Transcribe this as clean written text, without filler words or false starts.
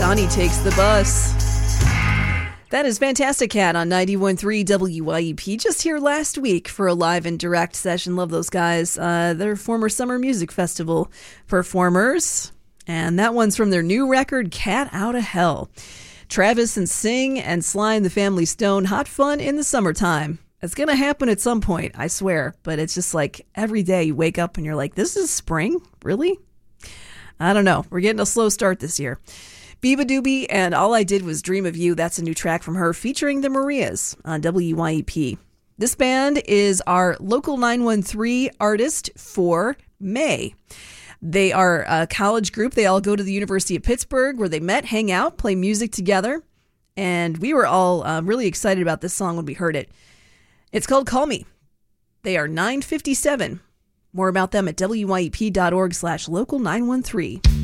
Johnny Takes the Bus. That is Fantastic Cat on 91.3 WYEP. Just here last week for a live and direct session. Love those guys. They're former Summer Music Festival performers. And that one's from their new record, Cat Outta Hell. Travis and Sing and Sly and the Family Stone. Hot fun in the summertime. It's going to happen at some point, I swear. But it's just like every day you wake up and you're like, this is spring? Really? I don't know. We're getting a slow start this year. Biba Doobie and All I Did Was Dream of You. That's a new track from her featuring the Marias on WYEP. This band is our local 913 artist for May. They are a college group. They all go to the University of Pittsburgh where they met, hang out, play music together. And we were all really excited about this song when we heard it. It's called Call Me. They are 957. More about them at wyep.org/local913.